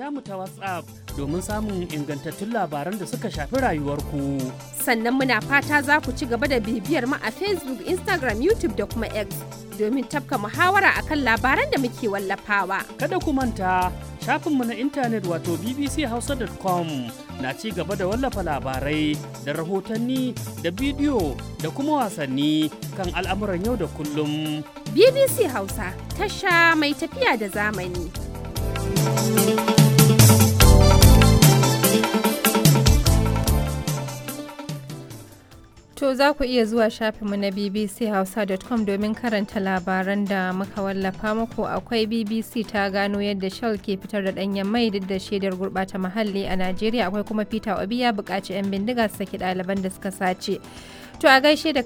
tamu ta WhatsApp domin samun ingantattun labaran da suka shafi rayuwarku. Sannan muna fata za ku ci gaba da bibiyar mu a Facebook, Instagram, YouTube da kuma X domin tafka muhawara akan labaran da muke wallafawa. Kada ku manta shafinmu na intanet wato bbchausa.com na ci gaba da wallafa labarai da rahotanni da bidiyo da kuma wasanni kan al'amuran yau da kullum. BBC Hausa, tasha mai tafiya da zamani. To za ku iya zuwa shafinmu na bbchausa.com domin karanta labaran da muka wallafa muku. Akwai BBC ta gano yadda Shell ke fitar da ɗanyen mai duk da shaidar gurɓata muhalli a Najeriya. Akwai kuma Peter Obi ya buƙaci 'yan bindiga su saki ɗaliban da suka sace. To a gaishe da